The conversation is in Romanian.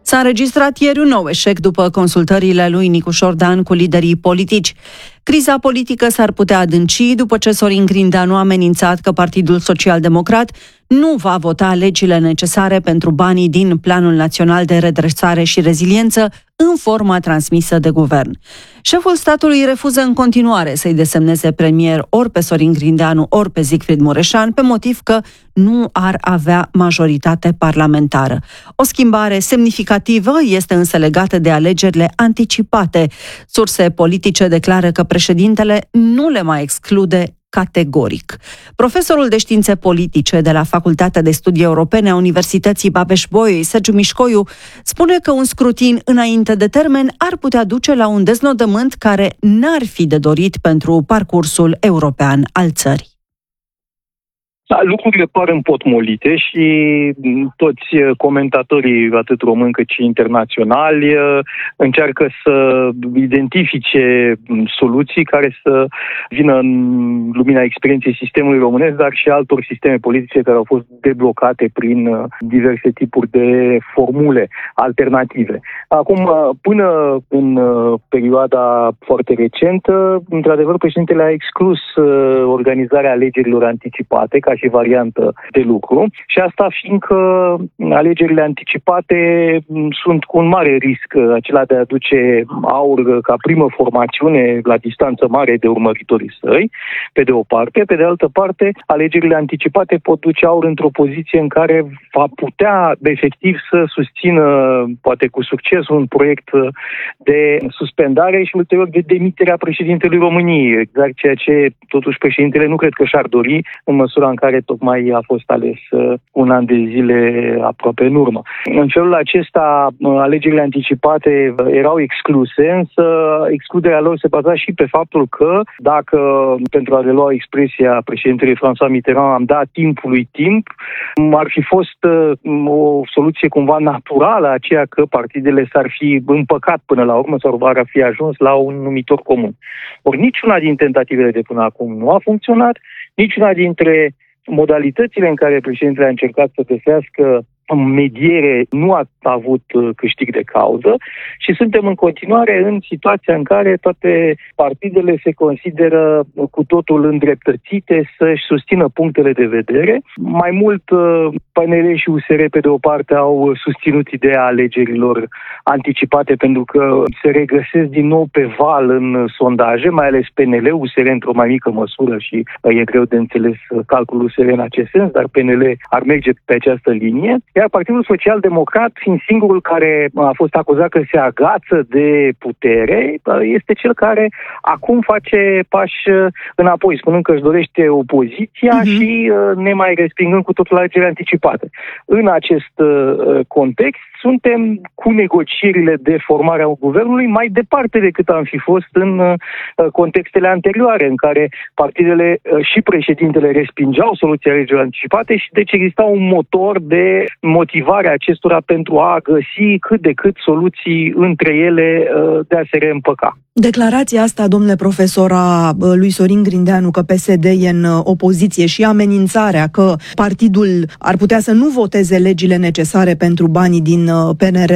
S-a înregistrat ieri un nou eșec după consultările lui Nicușor Dan cu liderii politici. Criza politică s-ar putea adânci după ce Sorin Grindeanu a amenințat că Partidul Social-Democrat nu va vota legile necesare pentru banii din Planul Național de Redresare și Reziliență în forma transmisă de guvern. Șeful statului refuză în continuare să-i desemneze premier ori pe Sorin Grindeanu, ori pe Siegfried Mureșan, pe motiv că nu ar avea majoritate parlamentară. O schimbare semnificativă este însă legată de alegerile anticipate. Surse politice declară că președintele nu le mai exclude categoric. Profesorul de științe politice de la Facultatea de Studii Europene a Universității Babeș-Bolyai, Sergiu Mișcoiu, spune că un scrutin înainte de termen ar putea duce la un deznodământ care n-ar fi de dorit pentru parcursul european al țării. Da, lucrurile par împotmolite și toți comentatorii, atât români cât și internaționali, încearcă să identifice soluții care să vină în lumina experienței sistemului românesc, dar și altor sisteme politice care au fost deblocate prin diverse tipuri de formule alternative. Acum, până în perioada foarte recentă, într-adevăr, președintele a exclus organizarea alegerilor anticipate ca și variantă de lucru și asta fiindcă alegerile anticipate sunt cu un mare risc, acela de a aduce AUR ca primă formațiune la distanță mare de urmăritorii săi, pe de o parte. Pe de altă parte, alegerile anticipate pot duce AUR într-o poziție în care va putea efectiv să susțină, poate cu succes, un proiect de suspendare și ulterior de demiterea președintelui României, exact ceea ce totuși președintele nu cred că și-ar dori în măsura în care tocmai a fost ales un an de zile aproape în urmă. În felul acesta, alegerile anticipate erau excluse, însă excluderea lor se baza și pe faptul că dacă, pentru a relua expresia președintelui François Mitterrand, am dat timpului timp, ar fi fost o soluție cumva naturală, aceea că partidele s-ar fi împăcat până la urmă sau ar fi ajuns la un numitor comun. Ori niciuna din tentativele de până acum nu a funcționat, niciuna dintre modalitățile în care președintele a încercat să găsească mediere nu a avut câștig de cauză și suntem în continuare în situația în care toate partidele se consideră cu totul îndreptățite să-și susțină punctele de vedere. Mai mult, PNL și USR pe de o parte au susținut ideea alegerilor anticipate pentru că se regăsesc din nou pe val în sondaje, mai ales PNL, USR într-o mai mică măsură și e greu de înțeles calculul USR în acest sens, dar PNL ar merge pe această linie. Iar Partidul Social-Democrat, fiind singurul care a fost acuzat că se agață de putere, este cel care acum face pași înapoi, spunând că își dorește opoziția și nemai respingând cu totul alegerile anticipate. În acest context, suntem cu negocierile de formare a guvernului mai departe decât am fi fost în contextele anterioare, în care partidele și președintele respingeau soluția alegerilor anticipate și deci exista un motor de motivare a acestora pentru a găsi cât de cât soluții între ele de a se reîmpăca. Declarația asta, domnule profesor, a lui Sorin Grindeanu că PSD e în opoziție și amenințarea că partidul ar putea să nu voteze legile necesare pentru banii din PNR